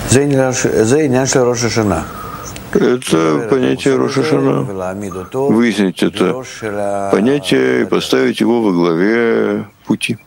Это понятие Рош ха-Шана. Выяснить это понятие и поставить его во главе пути.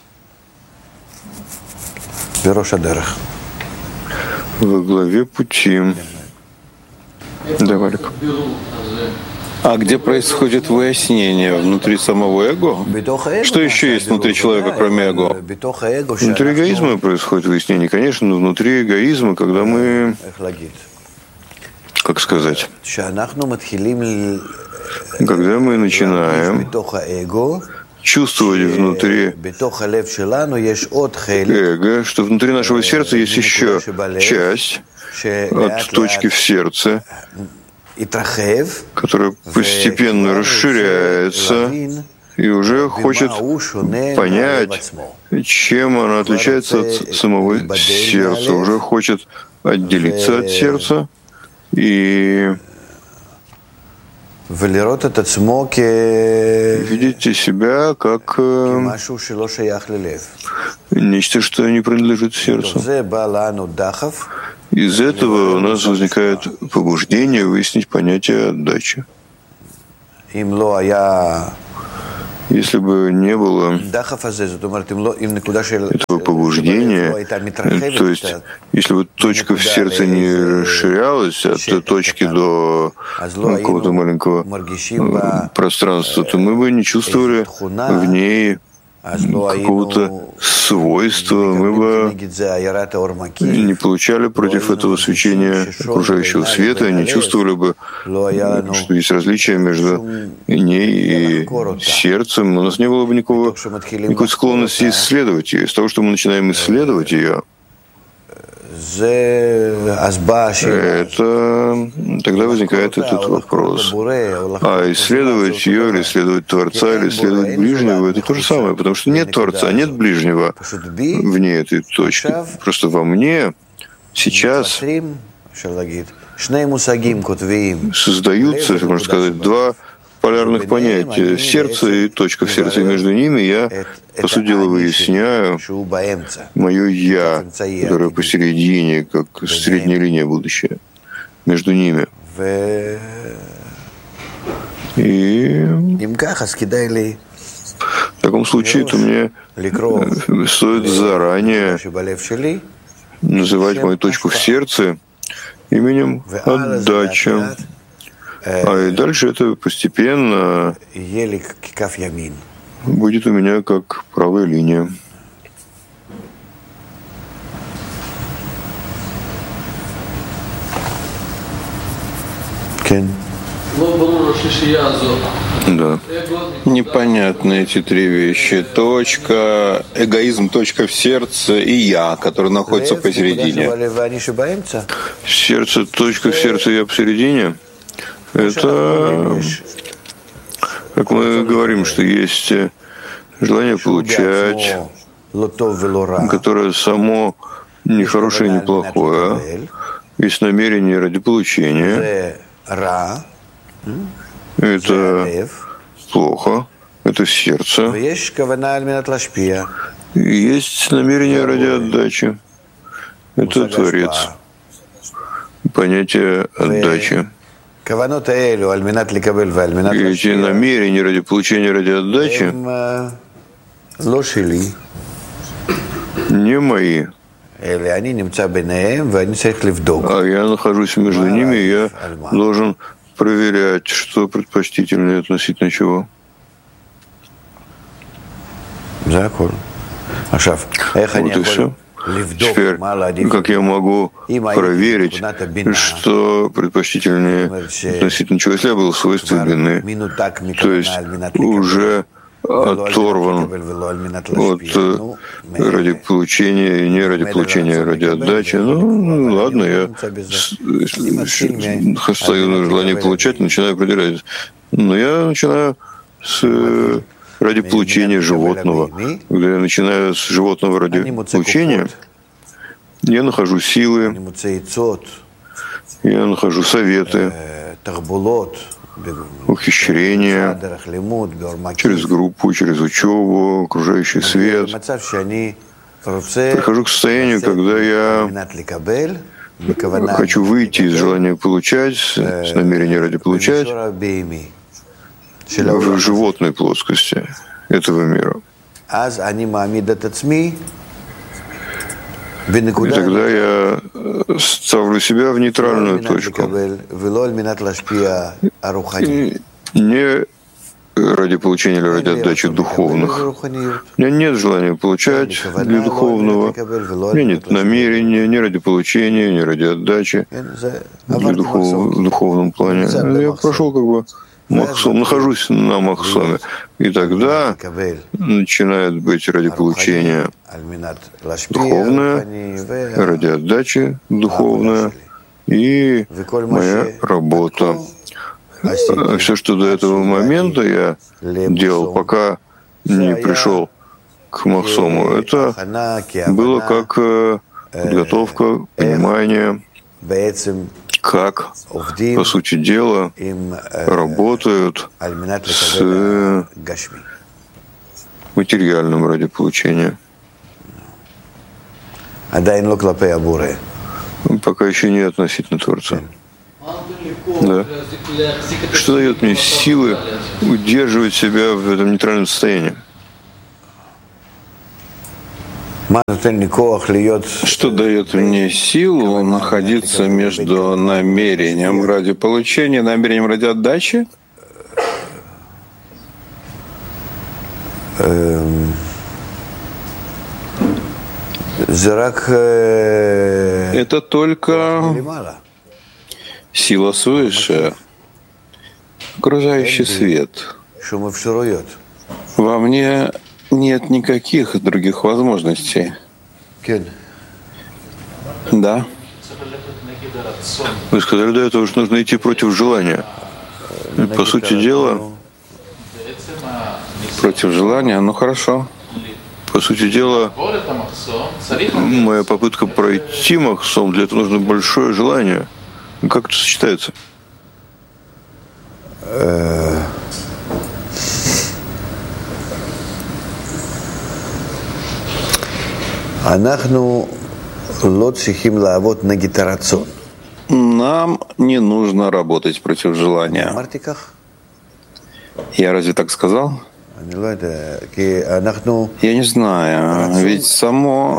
Во главе пути. Давай. А где происходит выяснение? Внутри самого эго? Что еще есть внутри человека, кроме эго? Внутри эгоизма происходит выяснение, конечно, но внутри эгоизма, когда мы, как сказать, когда мы начинаем чувствовать внутри эго, что внутри нашего сердца есть еще часть от точки в сердце, которая постепенно расширяется и уже хочет понять, чем она отличается от самого сердца, уже хочет отделиться от сердца и видите себя как нечто, что не принадлежит сердцу. Из этого у нас возникает побуждение выяснить понятие отдачи. Если бы не было этого побуждения, то есть если бы точка в сердце не расширялась от точки до какого-то маленького пространства, то мы бы не чувствовали в ней какого-то свойства, мы бы не получали против этого свечения окружающего света, не чувствовали бы, что есть различие между ней и сердцем. У нас не было бы никакой склонности исследовать ее. Из того, что мы начинаем исследовать ее, это тогда возникает этот вопрос. А исследовать ее, или исследовать Творца, или исследовать ближнего, это то же самое, потому что нет Творца, нет ближнего вне этой точки. Просто во мне сейчас создаются, можно сказать, два полярных понятия. Сердце и точка в сердце. Между ними я, по сути дела, выясняю мое «я», которое посередине, как средняя линия будущее. Между ними. И в таком случае то мне стоит заранее называть мою точку в сердце именем отдача. А и дальше это постепенно будет у меня как правая линия. Да. Непонятны эти три вещи. Точка, эгоизм, точка в сердце и я, который находится посередине. Сердце, точка в сердце, я посередине. Это, как мы говорим, что есть желание получать, которое само не хорошее и не плохое, есть намерение ради получения. Это плохо, это сердце. И есть намерение ради отдачи. Это Творец. Понятие отдачи. И эти намерения ради получения, ради отдачи не мои. А я нахожусь между ними, и я должен проверять, что предпочтительнее относительно чего. Вот и все. Теперь, как я могу проверить, что предпочтительнее относительно чего, если я был в свойстве бины, то есть уже оторван от ради получения и не ради получения, а ради отдачи. Ну, ладно, я стою на желании получать, начинаю проверять. Но я начинаю ради получения животного. Когда я начинаю с животного ради получения, я нахожу силы, я нахожу советы, ухищрения через группу, через учебу, окружающий свет. Прихожу к состоянию, когда я хочу выйти из желания получать, с намерения ради получать, в животной плоскости этого мира. И тогда я ставлю себя в нейтральную точку. Не ради получения или ради отдачи духовных. У меня нет желания получать для духовного. У меня нет намерения ни ради получения, ни ради отдачи в духовном плане. Я прошел как бы махсом, нахожусь на махсоме. И тогда начинает быть ради получения духовное, ради отдачи духовное и моя работа. Все, что до этого момента я делал, пока не пришел к махсому, это было как подготовка, понимание, как, по сути дела, работают с материальным ради получения. Пока еще не относительно Творца. Да. Что дает мне силы удерживать себя в этом нейтральном состоянии? Что дает мне силу находиться между намерением ради получения и намерением ради отдачи? Это только сила свыше, окружающий свет. Во мне нет никаких других возможностей. Да. Вы сказали до этого, что нужно идти против желания. И, по сути дела, против желания, ну хорошо. По сути дела, моя попытка пройти махсом, для этого нужно большое желание. Как это сочетается? Нам не нужно работать против желания. Я разве так сказал? Я не знаю, ведь само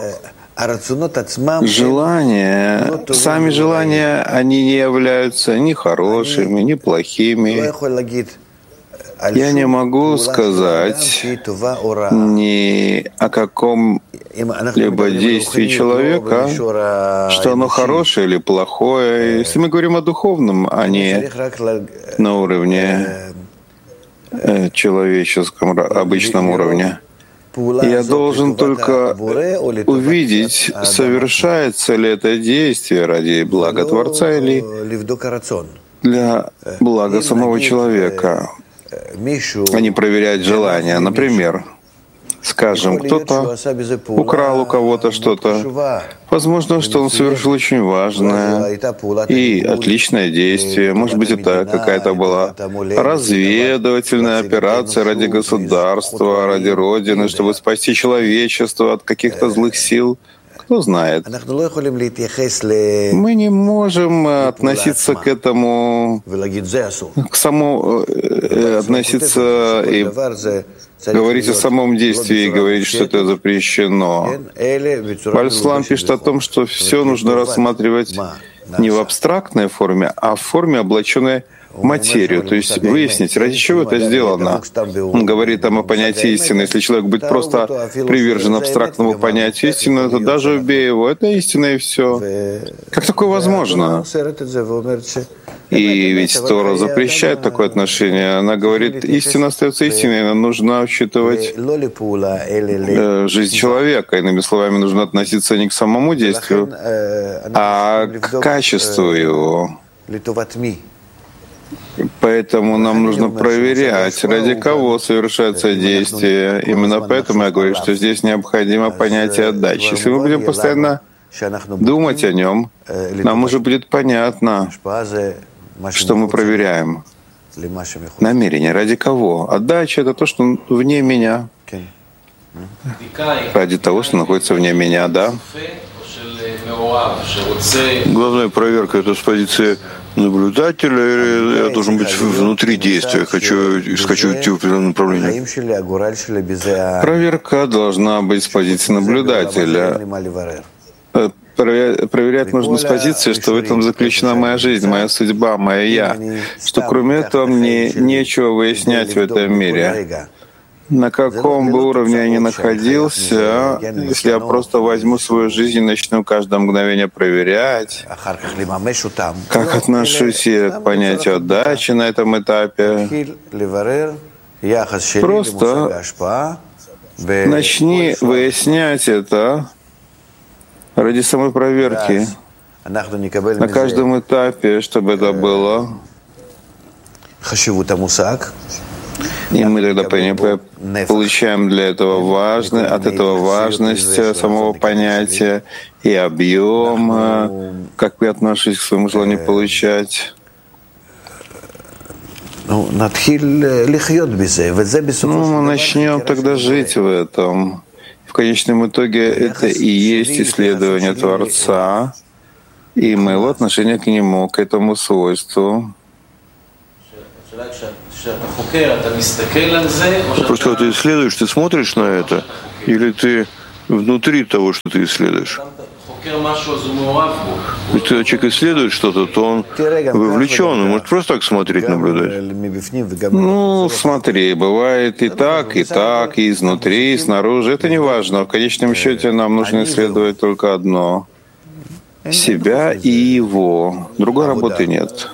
желание, сами желания, они не являются ни хорошими, ни плохими. Я не могу сказать ни о каком-либо действии человека, что оно хорошее или плохое. Если мы говорим о духовном, а не на уровне человеческом, обычном уровне, я должен только увидеть, совершается ли это действие ради блага Творца или для блага самого человека, а не проверять желания. Например, скажем, кто-то украл у кого-то что-то. Возможно, что он совершил очень важное и отличное действие. Может быть, это какая-то была разведывательная операция ради государства, ради Родины, чтобы спасти человечество от каких-то злых сил. Кто знает. Мы не можем относиться к этому, к самому относиться и говорить о самом действии и говорить, что это запрещено. Баль-Сулам пишет о том, что все нужно рассматривать не в абстрактной форме, а в форме, облаченной в материю, то есть выяснить, ради чего это сделано. Он говорит там о понятии истины. Если человек будет просто привержен абстрактному понятию истины, то даже убей его, это истина и все. Как такое возможно? И ведь Тора запрещает такое отношение. Она говорит, истина остается истиной, но нужно учитывать жизнь человека. Иными словами, нужно относиться не к самому действию, а к качеству его. Поэтому нам нужно проверять, ради кого совершается действие. Именно поэтому я говорю, что здесь необходимо понятие отдачи. Если мы будем постоянно думать о нем, нам уже будет понятно, что мы проверяем. Намерение. Ради кого? Отдача — это то, что вне меня. Ради того, что находится вне меня, да? Главная проверка — это с позиции наблюдателя, или я должен быть внутри действия, хочу идти в определенном направлении? Проверка должна быть с позиции наблюдателя. Проверять нужно с позиции, что в этом заключена моя жизнь, моя судьба, моя «я», что кроме этого мне нечего выяснять в этом мире. На каком бы уровне я ни находился, если я просто возьму свою жизнь и начну каждое мгновение проверять, как отношусь я к понятию отдачи на этом этапе, просто начни выяснять это ради самой проверки на каждом этапе, чтобы это было. И мы тогда получаем для этого от этого важность самого понятия и объем, как я отношусь к своему желанию получать. Мы начнем тогда жить в этом. В конечном итоге это и есть исследование Творца и моего отношения к Нему, к этому свойству. Просто когда ты исследуешь, ты смотришь на это, или ты внутри того, что ты исследуешь? Если человек исследует что-то, то он вовлечен, он может просто так смотреть, наблюдать. Ну, смотри, бывает и так, и изнутри, и снаружи. Это не важно. В конечном счете нам нужно исследовать только одно — себя и его. Другой работы нет.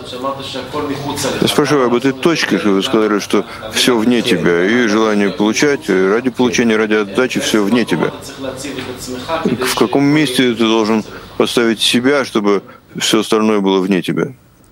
Я спрашиваю об этой точке, что вы сказали, что все вне тебя, и желание получать, и ради получения, ради отдачи, все вне тебя. В каком месте ты должен поставить себя, чтобы все остальное было вне тебя?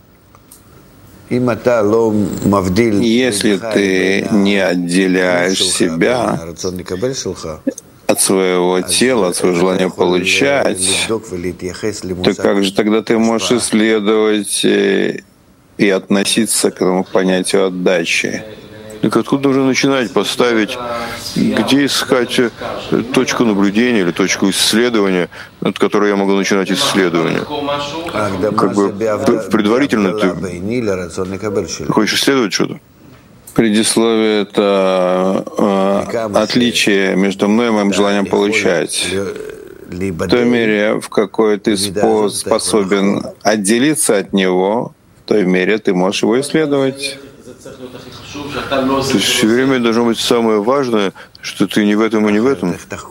Если ты не отделяешь себя от своего тела, от своего желания получать, то как же тогда ты можешь исследовать и относиться к этому понятию отдачи? Так откуда нужно начинать поставить, где искать точку наблюдения или точку исследования, от которой я могу начинать исследование? Как бы предварительно ты хочешь исследовать что-то? Предисловие — это отличие между мной и моим желанием получать. В той мере, в какой ты способен отделиться от него, в той мере ты можешь его исследовать. То есть все время должно быть самое важное, что ты не в этом и не в этом.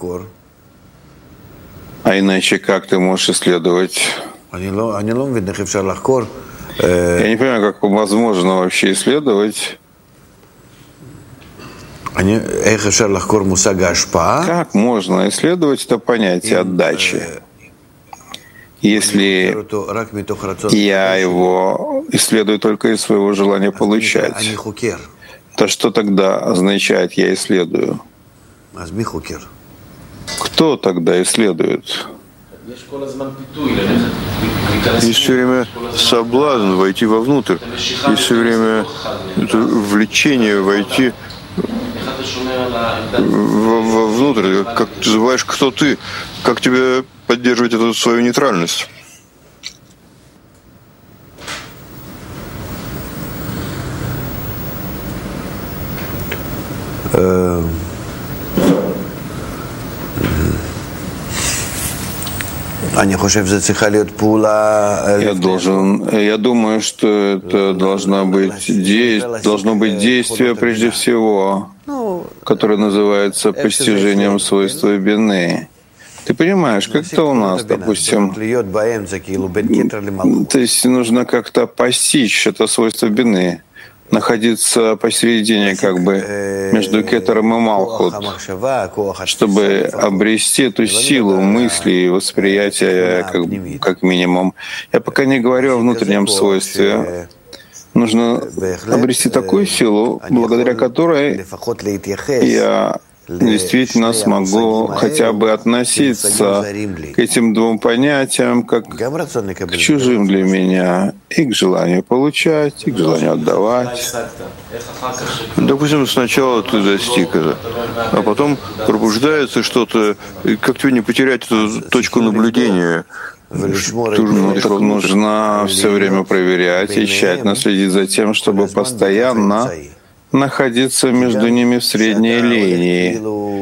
А иначе как ты можешь исследовать? Я не понимаю, как возможно вообще исследовать. Как можно исследовать это понятие отдачи, если я его исследую только из своего желания получать? То что тогда означает «я исследую»? Кто тогда исследует? Есть все время соблазн войти вовнутрь, есть все время это влечение войти вовнутрь. Как ты забываешь, кто ты, как тебе поддерживать эту свою нейтральность? Я думаю, что это должно быть действие прежде всего, которое называется постижением свойства вины. Ты понимаешь, как это у нас, допустим, то есть нужно как-то постичь это свойство вины, находиться посередине, как бы между кетером и малхут, чтобы обрести эту силу мысли и восприятия, как минимум. Я пока не говорю о внутреннем свойстве. Нужно обрести такую силу, благодаря которой я действительно смогу хотя бы относиться к этим двум понятиям как к чужим для меня, и к желанию получать, и к желанию отдавать. Допустим, сначала ты достиг это, а потом пробуждается что-то, как тебе не потерять эту точку наблюдения? Так нужно все время проверять и тщательно следить за тем, чтобы постоянно находиться между ними в средней линии.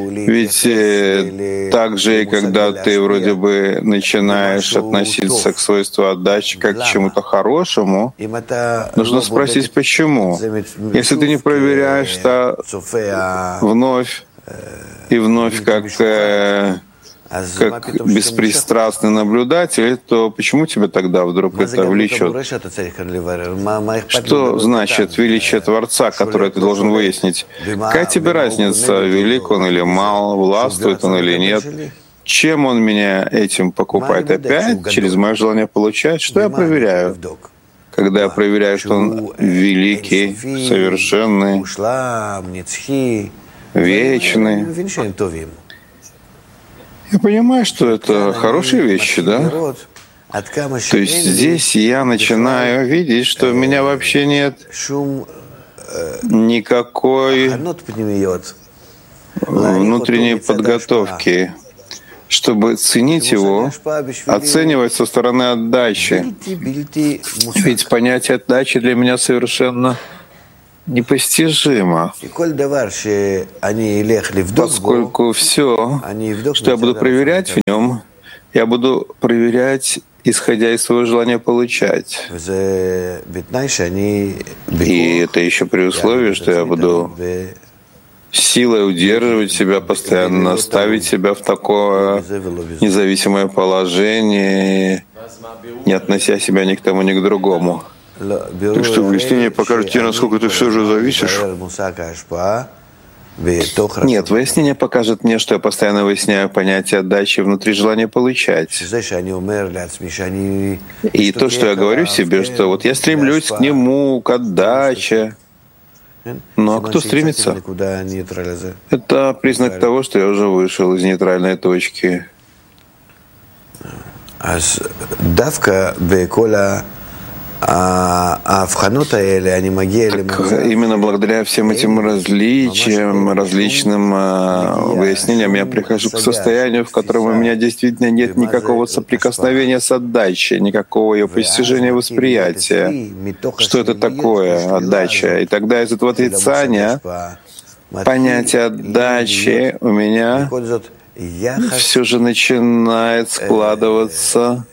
Ведь так же, и когда ты вроде бы начинаешь относиться к свойству отдачи как к чему-то хорошему, нужно спросить, почему. Если ты не проверяешь, то вновь и вновь как беспристрастный наблюдатель, то почему тебя тогда вдруг это влечет? Что значит величие Творца, которое ты должен выяснить? Какая тебе разница, велик он или мал, властвует он или нет? Чем он меня этим покупает? Опять через мое желание получать? Что я проверяю? Когда я проверяю, что он великий, совершенный, вечный, я понимаю, что это хорошие вещи, да? То есть здесь я начинаю видеть, что у меня вообще нет никакой внутренней подготовки, чтобы ценить его, оценивать со стороны отдачи. Ведь понятие отдачи для меня совершенно непостижимо, поскольку все, что я буду проверять в нем, я буду проверять, исходя из своего желания получать. И это еще при условии, что я буду силой удерживать себя, постоянно ставить себя в такое независимое положение, не относя себя ни к тому, ни к другому. Так что выяснение покажет тебе, насколько ты все же зависишь? Нет, выяснение покажет мне, что я постоянно выясняю понятие отдачи внутри желания получать. И то, что я говорю себе, что вот я стремлюсь к нему, к отдаче. Ну а кто стремится? Это признак того, что я уже вышел из нейтральной точки. Именно благодаря всем этим различиям, различным выяснениям я прихожу к состоянию, в котором у меня действительно нет никакого соприкосновения с отдачей, никакого ее постижения, восприятия. Что это такое отдача? И тогда из этого отрицания понятие отдачи у меня все же начинает складываться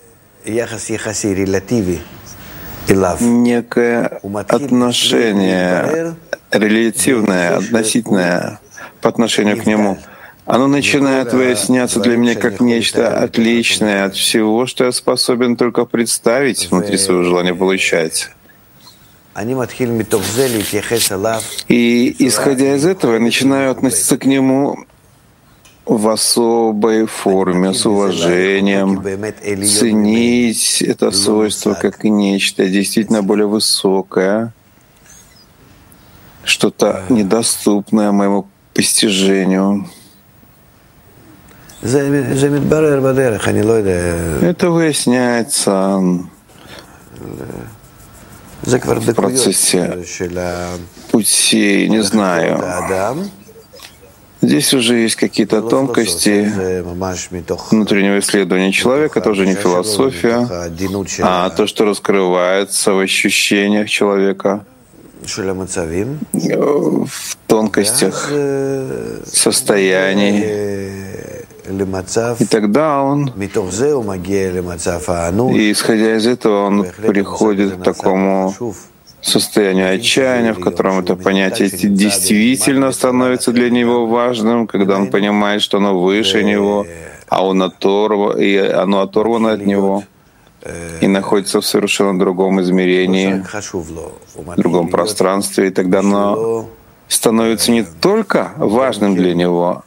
некое отношение релятивное, относительное по отношению к нему. Оно начинает выясняться для меня как нечто отличное от всего, что я способен только представить внутри своего желания получать. И, исходя из этого, я начинаю относиться к нему в особой форме, с уважением, ценить это свойство как нечто действительно более высокое, что-то недоступное моему постижению. Это выясняется в процессе пути, не знаю. Здесь уже есть какие-то тонкости внутреннего исследования человека, тоже не философия, а то, что раскрывается в ощущениях человека, в тонкостях состояний. И тогда он, и исходя из этого, он приходит к такому состояние отчаяния, в котором это понятие действительно становится для него важным, когда он понимает, что оно выше него, а оно оторвано от него и находится в совершенно другом измерении, в другом пространстве, и тогда оно становится не только важным для него,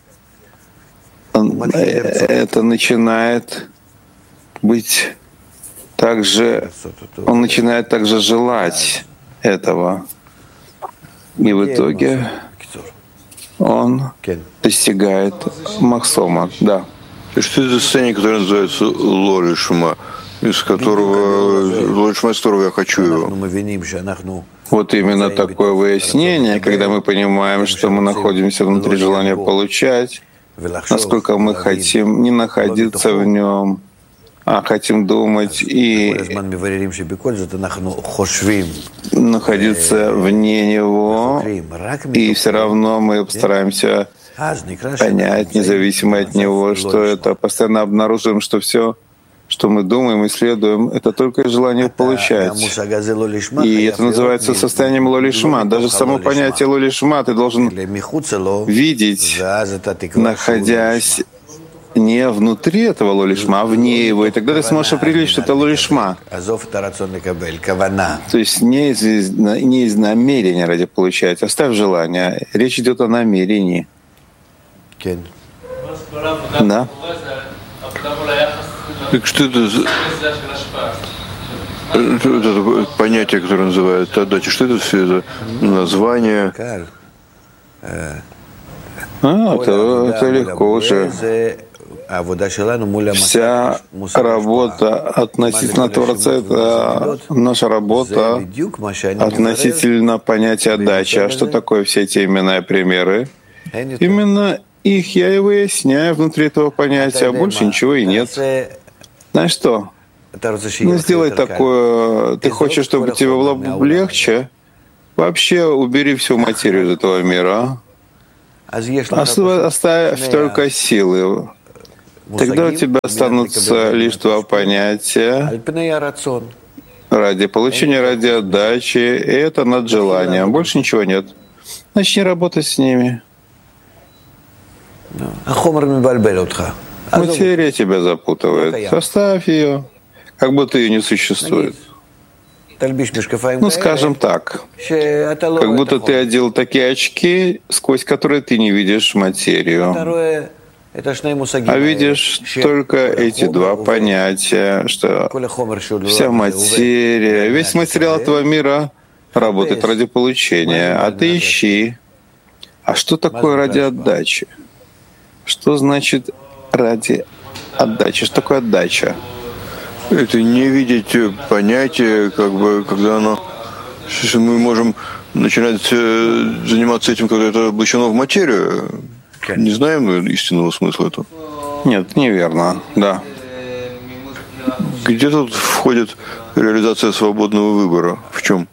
это начинает быть также, он начинает также желать этого. И в итоге он достигает Махсома. Да. Что это за состояние, которое называется лолишма, из которого я хочу его? Вот именно такое выяснение, когда мы понимаем, что мы находимся внутри желания получать, насколько мы хотим не находиться в нем, а хотим думать и находиться вне него, и все равно мы постараемся понять, независимо от него, что это. Постоянно обнаруживаем, что все, что мы думаем, исследуем, это только желание получать. И это называется состоянием лолишма. Даже само понятие лолишма ты должен видеть, находясь не внутри этого лолишма, а вне его. И тогда ты сможешь определить, что это лолишма. То есть не из намерения ради получать. Оставь желание. Речь идет о намерении. Да? Так что это за понятие, которое называют отдача? Что это все за название? Это легко уже. Вся работа относительно Творца — это наша работа относительно понятия отдачи. А что такое все эти имена и примеры? Именно их я и выясняю внутри этого понятия, а больше ничего и нет. Знаешь что? Ну, сделай такое. Ты хочешь, чтобы тебе было легче? Вообще убери всю материю из этого мира. Оставь только силы. Тогда у тебя останутся лишь два понятия ради получения, ради отдачи, и это над желанием. Больше ничего нет. Начни работать с ними. Материя тебя запутывает. Оставь ее, как будто ее не существует. Ну, скажем так, как будто ты одел такие очки, сквозь которые ты не видишь материю, а видишь только эти два понятия, что вся материя, весь материал этого мира работает ради получения, а ты ищи. А что такое ради отдачи? Что значит ради отдачи? Что такое отдача? Это не видеть понятие, как бы, когда оно, что мы можем начинать заниматься этим, когда это облачено в материю. Не знаем истинного смысла этого? Нет, неверно, да. Где тут входит реализация свободного выбора? В чем?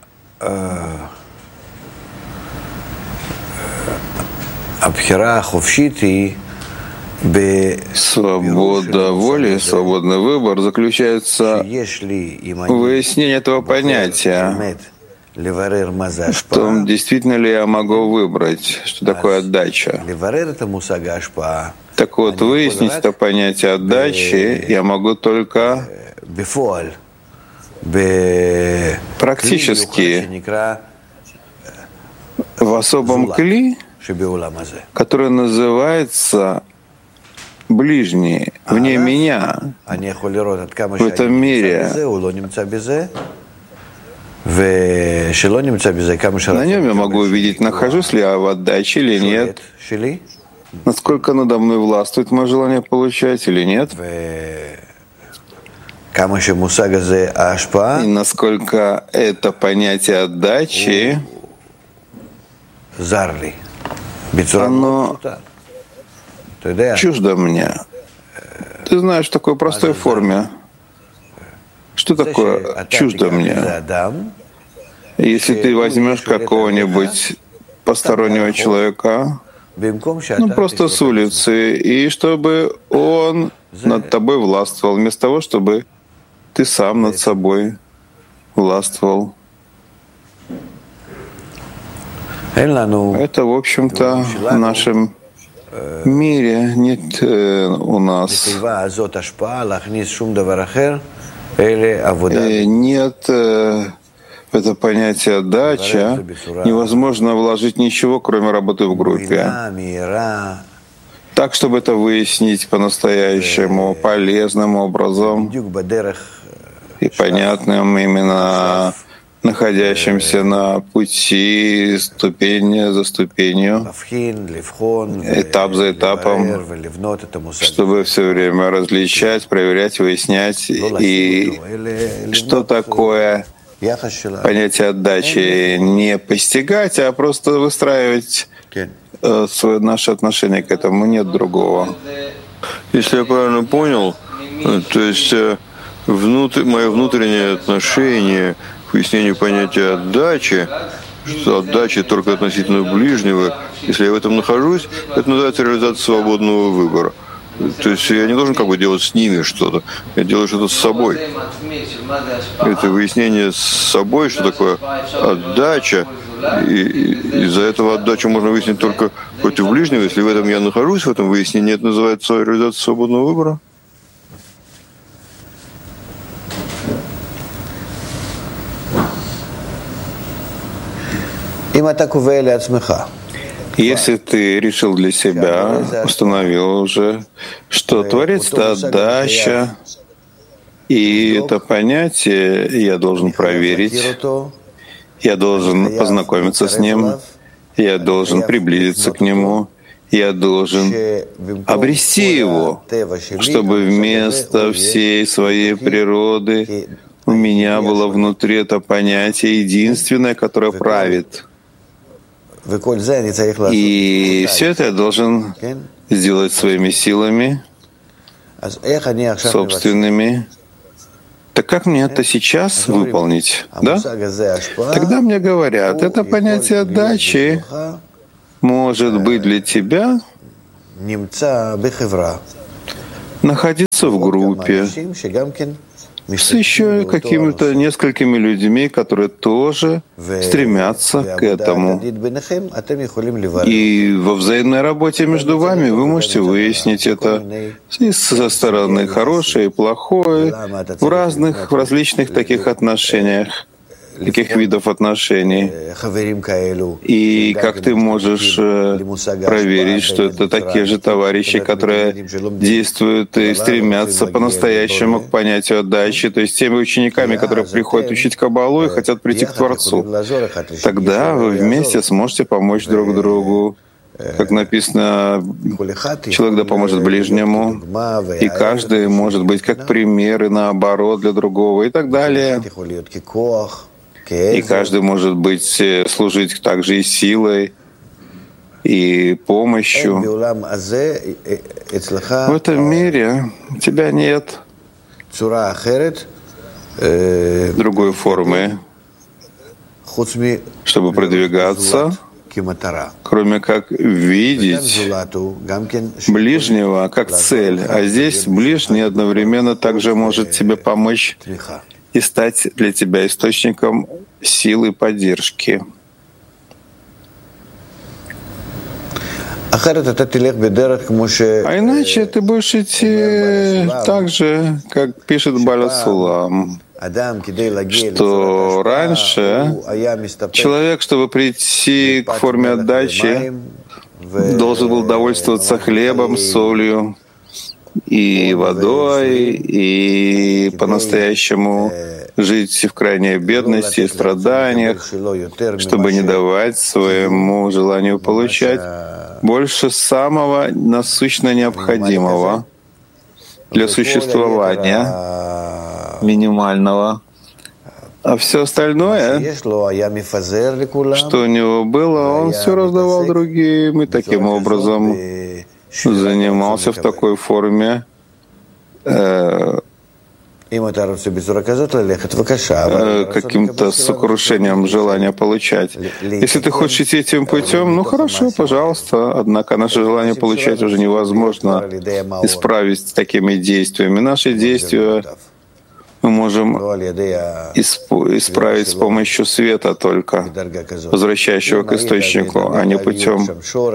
Свобода воли, свободный выбор заключается в выяснении этого понятия, в том, действительно ли я могу выбрать, что такое отдача. Так вот, выяснить это понятие отдачи я могу только практически в особом кли, который называется ближний, вне меня, в этом мире. На нем я могу увидеть, нахожусь ли я в отдаче или нет, насколько надо мной властвует мое желание получать или нет, и насколько это понятие отдачи, оно чуждо мне. Ты знаешь, в такой простой форме. Что такое чуждо мне? Если ты возьмешь какого-нибудь постороннего человека, ну просто с улицы, и чтобы он над тобой властвовал, вместо того, чтобы ты сам над собой властвовал. Это, в общем-то, в нашем мире нет у нас нет это понятие отдача, невозможно вложить ничего, кроме работы в группе. Так, чтобы это выяснить по-настоящему, полезным образом и понятным именно находящимся на пути ступень за ступенью, этап за этапом, чтобы все время различать, проверять, выяснять, и что такое понятие отдачи, не постигать, а просто выстраивать наше отношение к этому, нет другого. Если я правильно понял, то есть мое внутреннее отношение к выяснению понятия отдачи, что отдача только относительно ближнего, если я в этом нахожусь, это называется реализация свободного выбора. То есть я не должен делать с ними что-то, я делаю что-то с собой. Это выяснение с собой, что такое отдача, и из-за этого отдачу можно выяснить только против ближнего. Если в этом я нахожусь, в этом выяснении, это называется реализация свободного выбора. Если ты решил для себя, установил уже, что Творец — это отдача, и это понятие я должен проверить, я должен познакомиться с ним, я должен приблизиться к нему, я должен обрести его, чтобы вместо всей своей природы у меня было внутри это понятие единственное, которое правит. И все это я должен сделать своими силами, собственными. Так как мне это сейчас выполнить? Да? Тогда мне говорят, это понятие отдачи может быть для тебя находиться в группе с еще какими-то несколькими людьми, которые тоже стремятся к этому. И во взаимной работе между вами вы можете выяснить это и со стороны хорошее и плохое, в различных таких отношениях, таких видов отношений. И как ты можешь проверить, что это такие же товарищи, которые действуют и стремятся по-настоящему к понятию отдачи, то есть теми учениками, которые приходят учить Каббалу и хотят прийти к Творцу. Тогда вы вместе сможете помочь друг другу. Как написано, человек да поможет ближнему, и каждый может быть как пример и наоборот для другого и так далее. И каждый может быть служить также и силой, и помощью. В этом мире тебя нет другой формы, чтобы продвигаться, кроме как видеть ближнего как цель. А здесь ближний одновременно также может тебе помочь и стать для тебя источником силы и поддержки. А иначе ты будешь идти так же, как пишет Бааль ха-Сулам, что раньше человек, чтобы прийти к форме отдачи, должен был довольствоваться хлебом, солью и водой, и по-настоящему жить в крайней бедности и страданиях, чтобы не давать своему желанию получать больше самого насущно необходимого для существования минимального. А все остальное, что у него было, он все раздавал другим, и таким образом занимался в такой форме каким-то сокрушением желания получать. Если ты хочешь идти этим путем, ну хорошо, пожалуйста. Однако наше желание получать уже невозможно исправить такими действиями. Наши действия мы можем исправить с помощью света только, возвращающего к источнику, а не путем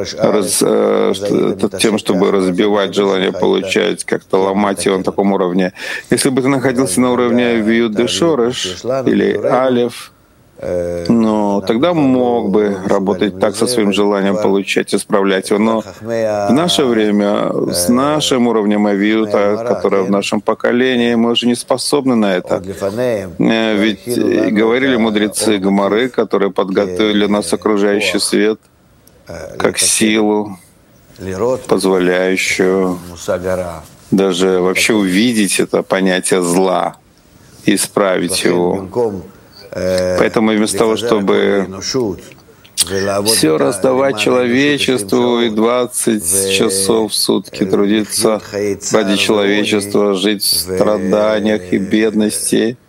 тем, чтобы разбивать желание получать, как-то ломать его на таком уровне. Если бы ты находился на уровне Виюд де Шореш или Алеф, но тогда мог бы работать так со своим желанием получать, исправлять его. Но в наше время, с нашим уровнем авиута, которое в нашем поколении, мы уже не способны на это. Ведь говорили мудрецы Гемары, которые подготовили нас окружающий свет, как силу, позволяющую даже вообще увидеть это понятие зла, исправить его. Поэтому вместо того, чтобы все раздавать человечеству и 20 часов в сутки трудиться ради человечества, жить в страданиях и бедности,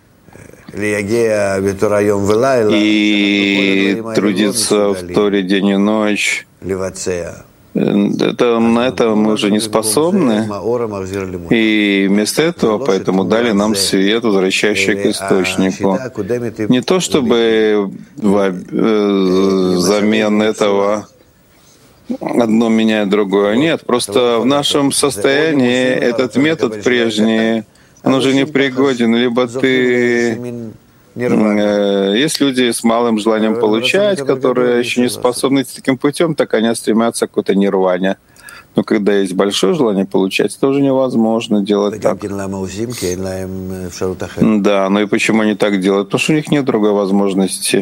и трудиться в Торе день и ночь, на это мы уже не способны, и вместо этого поэтому дали нам свет, возвращающий к источнику. Не то чтобы взамен этого одно меняет другое, нет, просто в нашем состоянии этот метод прежний, он уже не пригоден, либо ты... Есть люди с малым желанием получать, которые еще не способны идти таким путем, так они стремятся к какой-то нирване. Но когда есть большое желание получать, это уже невозможно делать так. Да, но и почему они так делают? Потому что у них нет другой возможности.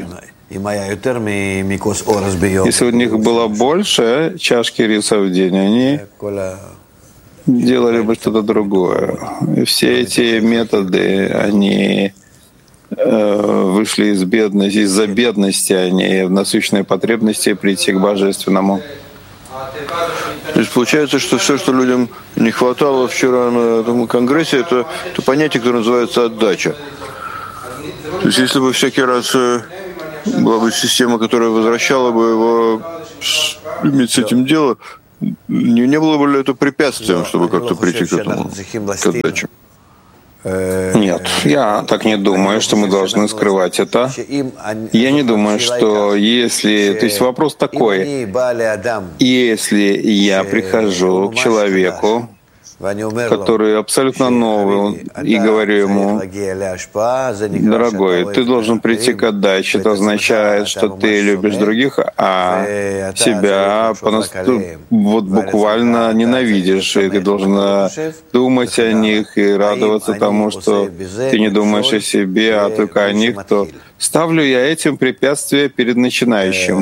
Если у них было больше чашки риса в день, они делали бы что-то другое. И все эти методы, они вышли из-за бедности, а не в насущной потребности прийти к Божественному. То есть получается, что все, что людям не хватало вчера на этом конгрессе, это то понятие, которое называется отдача. То есть если бы всякий раз была бы система, которая возвращала бы его иметь с этим дело, не было бы ли это препятствием, чтобы как-то прийти к этому, к отдаче? Нет, я так не думаю, что мы должны скрывать это. Я не думаю, что если... То есть вопрос такой, если я прихожу к человеку, который абсолютно новый, и говорю ему: дорогой, ты должен прийти к отдаче. Это означает, что ты любишь других, а себя вот буквально ненавидишь. И ты должен думать о них и радоваться тому, что ты не думаешь о себе, а только о них, то ставлю я этим препятствие перед начинающим.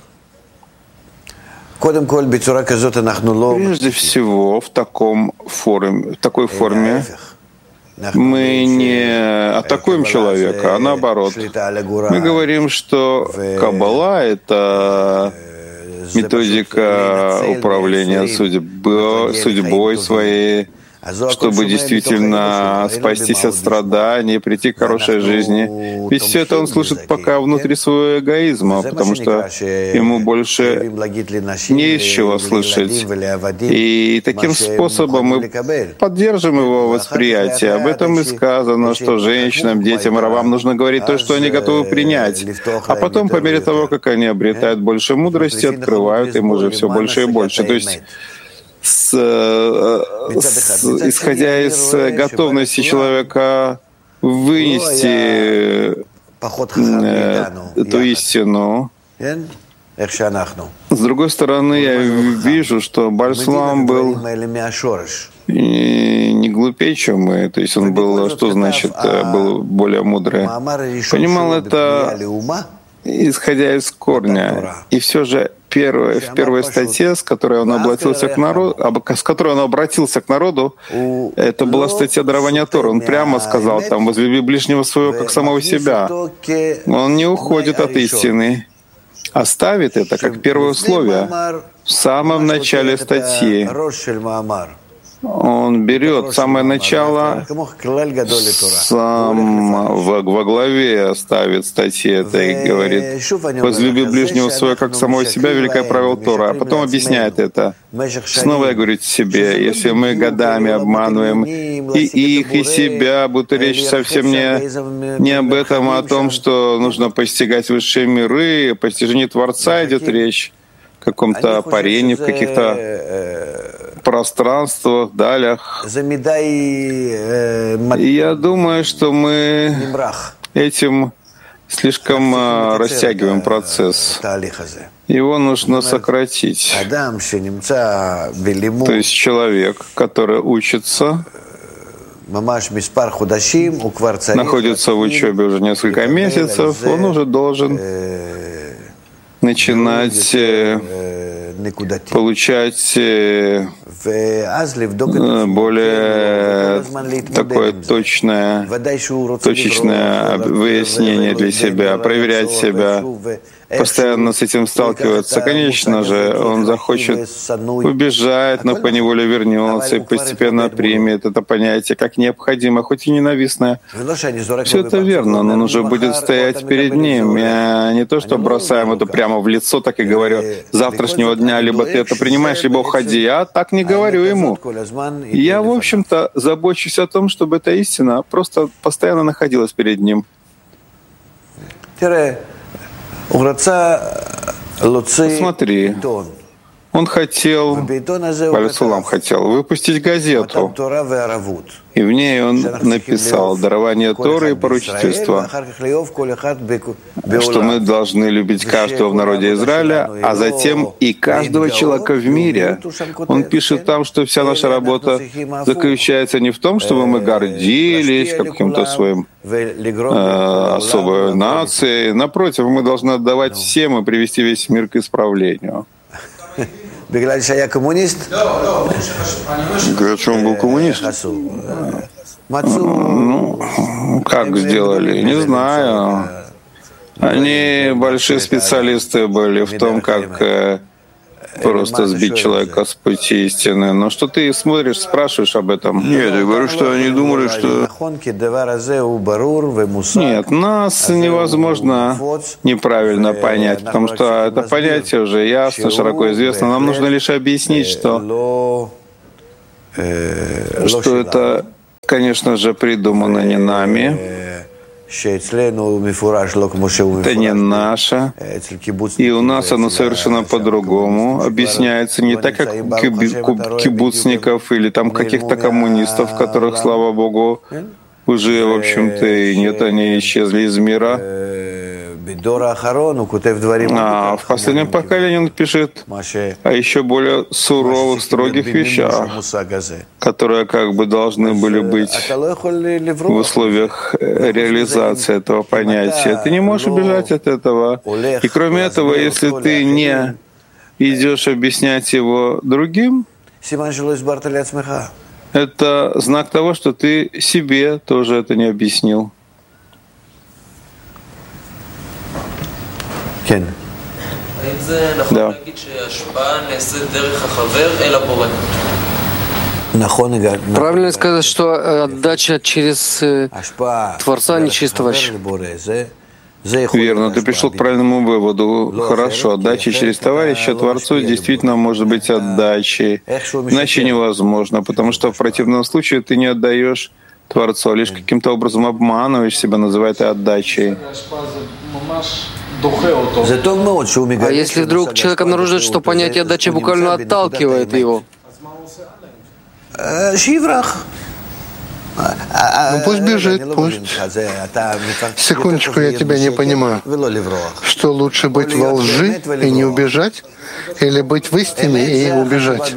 Прежде всего, в такой форме мы не атакуем человека, а наоборот. Мы говорим, что Каббала — это методика управления судьбой своей, чтобы действительно спастись от страданий, прийти к хорошей жизни. Ведь все это он слышит пока внутри своего эгоизма, потому что ему больше не из чего слышать. И таким способом мы поддержим его восприятие. Об этом и сказано, что женщинам, детям, рабам нужно говорить то, что они готовы принять. А потом, по мере того, как они обретают больше мудрости, открывают им уже все больше и больше. То есть исходя из готовности человека вынести эту истину. С другой стороны, я вижу, что Баль-Сулам был не глупее, чем мы. То есть он был, что значит, был более мудрый. Понимал это, исходя из корня. И все же в первой статье, с которой он обратился к народу, это была статья дарования Торы. Он прямо сказал там: возлюби ближнего своего как самого себя. Он не уходит от истины, а ставит это как первое условие в самом начале статьи. Он берет самое начало, во главе ставит статьи это и говорит: возлюби ближнего своего как самого себя, великое правило Тора. А потом объясняет это. Снова я говорю себе: если мы годами обманываем и их, и себя, будто речь совсем не об этом, а о том, что нужно постигать высшие миры, о постижении Творца идет речь, в каком-то парении, в каких-то пространствах, далях. И я думаю, что мы этим слишком растягиваем процесс. Его нужно сократить. То есть человек, который учится, находится в учебе уже несколько месяцев, он уже должен начинать получать более такое точечное выяснение для себя, проверять себя, постоянно с этим сталкиваться. Конечно же, он захочет убежать, но поневоле вернется и постепенно примет это понятие как необходимое, хоть и ненавистное. Все это верно, но он уже будет стоять перед ним. Я не то, что бросаем это прямо в лицо, так и говорю, с завтрашнего дня либо ты это принимаешь, либо уходи. Я так не говорю ему. Я, в общем-то, забочусь о том, чтобы эта истина просто постоянно находилась перед ним. Смотри, он хотел, Балисулам хотел выпустить газету, и в ней он написал дарование Торы и поручительства, что мы должны любить каждого в народе Израиля, а затем и каждого человека в мире. Он пишет там, что вся наша работа заключается не в том, чтобы мы гордились каким-то своим особой нацией. Напротив, мы должны отдавать всем и привести весь мир к исправлению. Говорят, что он был коммунист. Ну, как сделали? Не знаю. Они большие специалисты были в том, как просто сбить человека с пути истины. Но что ты смотришь, спрашиваешь об этом? Нет, я говорю, что они думали, что... Нет, нас невозможно неправильно понять, потому что это понятие уже ясно, широко известно. Нам нужно лишь объяснить, что это, конечно же, придумано не нами. Это не наше, и у нас оно совершенно по-другому объясняется, не так, как у кибуцников или там каких-то коммунистов, которых, слава Богу, уже, в общем-то, и нет, они исчезли из мира. А в последнем поколении он пишет о еще более суровых, строгих вещах, которые как бы должны были быть в условиях реализации этого понятия. Ты не можешь убежать от этого. И кроме этого, если ты не идешь объяснять его другим, это знак того, что ты себе тоже это не объяснил. Да. Правильно сказать, что отдача через Творца, не через товарища. Верно, ты пришел к правильному выводу. Хорошо, отдача через товарища Творцу действительно может быть отдачей. Иначе невозможно, потому что в противном случае ты не отдаешь Творцу, а лишь каким-то образом обманываешь себя, называя это отдачей. А если вдруг человек обнаружит, что понятие отдачи буквально отталкивает его? Ну пусть бежит, пусть. Секундочку, я тебя не понимаю. Что лучше быть во лжи и не убежать, или быть в истине и убежать?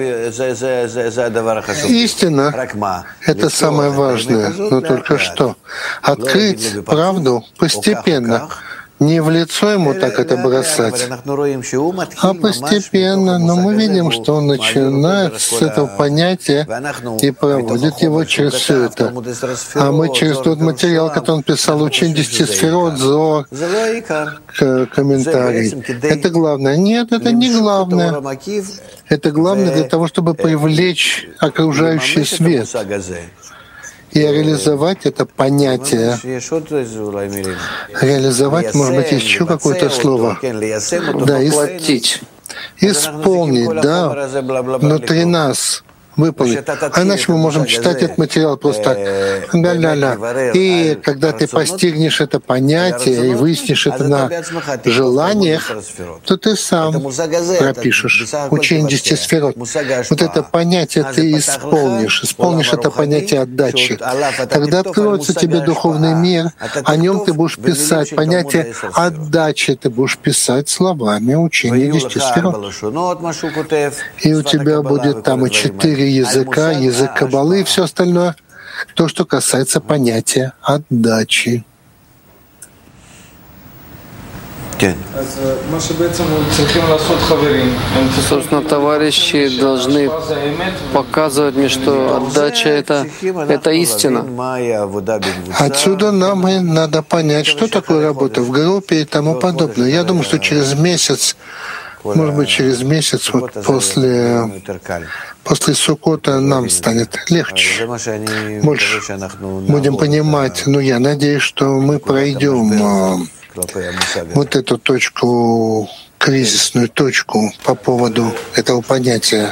Истина — это самое важное, но только что открыть правду постепенно. Не в лицо ему так это бросать, а постепенно. Но мы видим, что он начинает с этого понятия и проводит его через все это. А мы через тот материал, который он писал, учим 10 сферот, Зоар, комментарий. Это главное. Нет, это не главное. Это главное для того, чтобы привлечь окружающий свет и реализовать это понятие. Реализовать, может быть, еще какое-то слово. Да, исполнить, да, внутри нас выполнить. А иначе мы можем читать этот материал просто так. Ля-ля-ля. И когда ты постигнешь это понятие и выяснишь это на желаниях, то ты сам пропишешь учение 10 сферот. Вот это понятие ты исполнишь это понятие отдачи. Тогда откроется тебе духовный мир, о нем ты будешь писать. Понятие отдачи ты будешь писать словами учения 10 сферот. И у тебя будет там и 4 языка, язык Каббалы и все остальное, то, что касается понятия отдачи. Собственно, товарищи должны показывать мне, что отдача — это истина. Отсюда нам и надо понять, что такое работа в группе и тому подобное. Я думаю, что через месяц, может быть, через месяц, вот после Суккота нам станет легче, больше будем понимать. Но я надеюсь, что мы пройдем вот эту точку, кризисную точку по поводу этого понятия.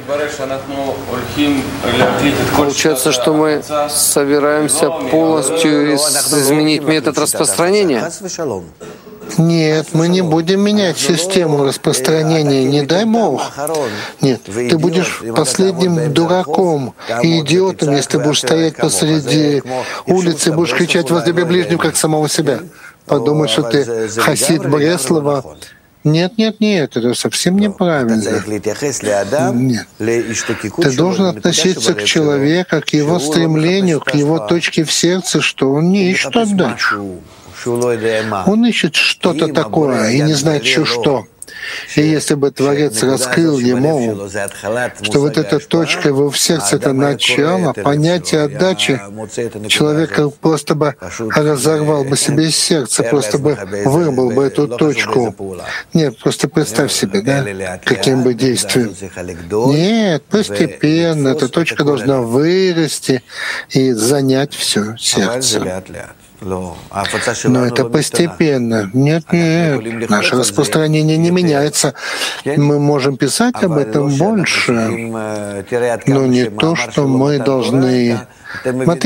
Получается, что мы собираемся полностью изменить метод распространения? Нет, мы не будем менять систему распространения, не дай Бог. Нет, ты будешь последним дураком и идиотом, если ты будешь стоять посреди улицы и будешь кричать возле ближнего, как самого себя. Подумать, что ты хасид Бреслова. Нет, это совсем неправильно. Нет. Ты должен относиться к человеку, к его стремлению, к его точке в сердце, что он не ищет отдачу. Он ищет что-то такое и не знает еще что. И если бы Творец раскрыл ему, что вот эта точка его в сердце — это начало, понятие отдачи, человек просто бы разорвал бы себе сердце, просто бы вырвал бы эту точку. Нет, просто представь себе, да, каким бы действием. Нет, постепенно эта точка должна вырасти и занять все сердце. Но это постепенно. Нет, наше распространение не меняется. Мы можем писать об этом больше, но не то, что мы должны